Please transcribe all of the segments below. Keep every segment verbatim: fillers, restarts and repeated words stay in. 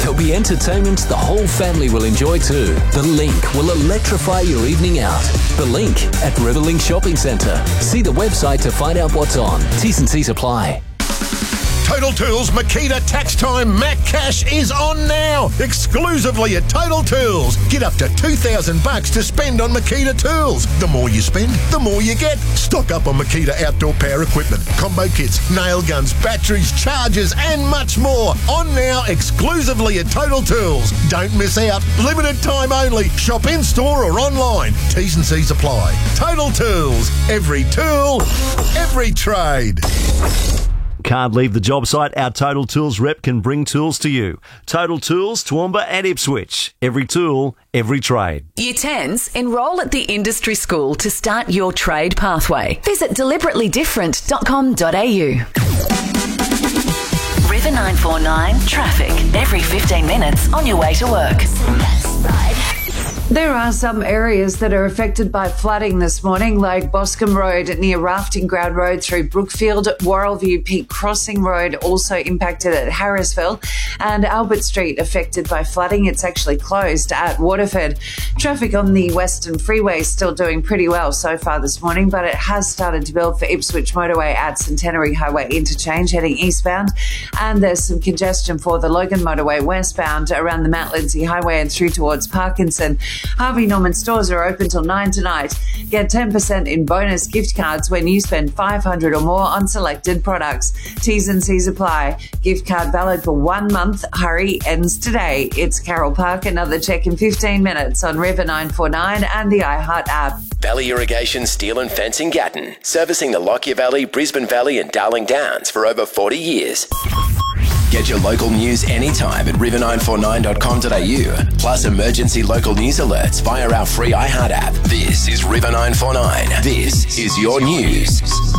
There'll be entertainment the whole family will enjoy too. The Link will electrify your evening out. The Link at Riverlink Shopping Centre. See the website to find out what's on. T's and C's apply. Total Tools Makita Tax Time Mac Cash is on now, exclusively at Total Tools. Get up to two thousand bucks to spend on Makita tools. The more you spend, the more you get. Stock up on Makita outdoor power equipment, combo kits, nail guns, batteries, chargers, and much more. On now, exclusively at Total Tools. Don't miss out. Limited time only. Shop in store or online. T's and C's apply. Total Tools. Every tool, every trade. Can't leave the job site? Our Total Tools rep can bring tools to you. Total Tools, Toowoomba and Ipswich. Every tool, every trade. Year tens, enrol at the industry school to start your trade pathway. Visit deliberately different dot com dot a u. River nine four nine traffic. Every fifteen minutes on your way to work. There are some areas that are affected by flooding this morning, like Boscombe Road near Rafting Ground Road through Brookfield, Warrelview Peak Crossing Road also impacted at Harrisville, and Albert Street affected by flooding. It's actually closed at Waterford. Traffic on the Western Freeway is still doing pretty well so far this morning, but it has started to build for Ipswich Motorway at Centenary Highway interchange heading eastbound, and there's some congestion for the Logan Motorway westbound around the Mount Lindsay Highway and through towards Parkinson. Harvey Norman stores are open till nine tonight. Get ten percent in bonus gift cards when you spend five hundred dollars or more on selected products. T's and C's apply. Gift card valid for one month. Hurry, ends today. It's Carol Park. Another check in fifteen minutes on River nine four nine and the iHeart app. Valley Irrigation Steel and Fencing Gatton, servicing the Lockyer Valley, Brisbane Valley and Darling Downs for over forty years. Get your local news anytime at river nine four nine dot com dot a u, plus emergency local news alerts via our free iHeart app. This is River nine four nine. This is your news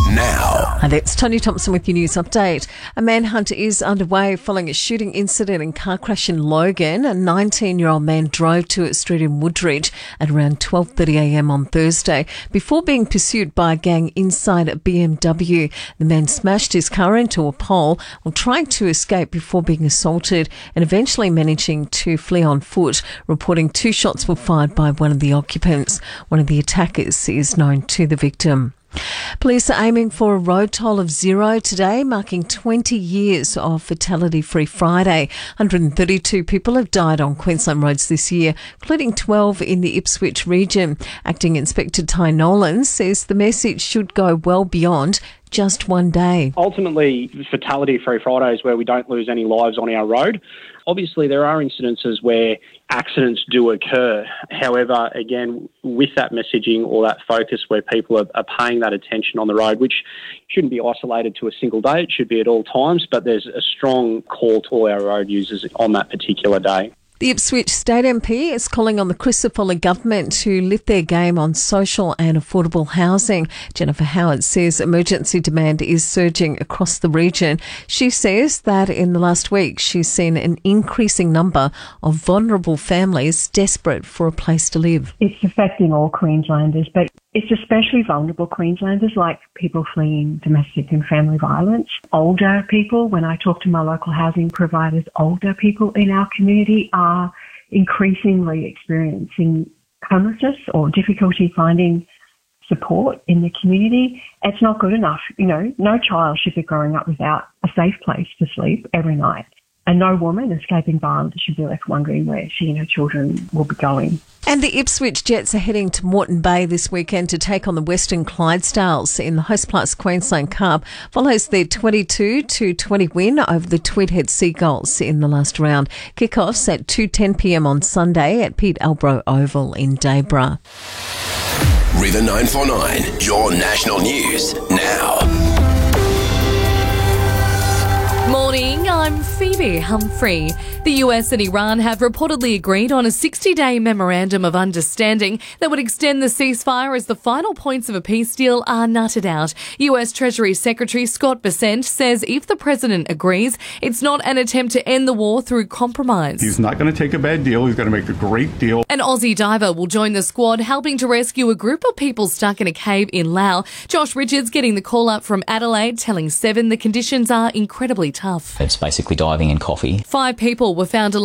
now. And it's Tony Thompson with your news update. A manhunt is underway following a shooting incident and car crash in Logan. A nineteen-year-old man drove to a street in Woodridge at around twelve thirty a m on Thursday before being pursued by a gang inside a B M W. The man smashed his car into a pole while trying to escape before being assaulted and eventually managing to flee on foot, reporting two shots were fired by one of the occupants. One of the attackers is known to the victim. Police are aiming for a road toll of zero today, marking twenty years of Fatality-Free Friday. one hundred thirty-two people have died on Queensland roads this year, including twelve in the Ipswich region. Acting Inspector Ty Nolan says the message should go well beyond just one day. Ultimately, Fatality-Free Friday is where we don't lose any lives on our road. Obviously, there are incidences where accidents do occur. However, again, with that messaging or that focus where people are, are paying that attention on the road, which shouldn't be isolated to a single day, it should be at all times, but there's a strong call to all our road users on that particular day. The Ipswich State M P is calling on the Chrysler government to lift their game on social and affordable housing. Jennifer Howard says emergency demand is surging across the region. She says that in the last week she's seen an increasing number of vulnerable families desperate for a place to live. It's affecting all Queenslanders, but it's especially vulnerable Queenslanders, like people fleeing domestic and family violence, older people. When I talk to my local housing providers, older people in our community are increasingly experiencing homelessness or difficulty finding support in the community. It's not good enough. You know, no child should be growing up without a safe place to sleep every night. And no woman escaping violence should be left wondering where she and her children will be going. And the Ipswich Jets are heading to Moreton Bay this weekend to take on the Western Clydesdales in the Hostplus Queensland Cup. Follows their twenty-two to twenty win over the Tweedhead Seagulls in the last round. Kickoffs at two ten p m on Sunday at Pete Albro Oval in Daybra. River nine four nine, your national news now. Morning, I'm Phoebe Humphrey. The U S and Iran have reportedly agreed on a sixty-day memorandum of understanding that would extend the ceasefire as the final points of a peace deal are nutted out. U S Treasury Secretary Scott Bessent says if the president agrees, it's not an attempt to end the war through compromise. He's not going to take a bad deal. He's going to make a great deal. An Aussie diver will join the squad helping to rescue a group of people stuck in a cave in Laos. Josh Richards getting the call up from Adelaide, telling Seven the conditions are incredibly tough. It's basically diving in coffee. Five people were found alive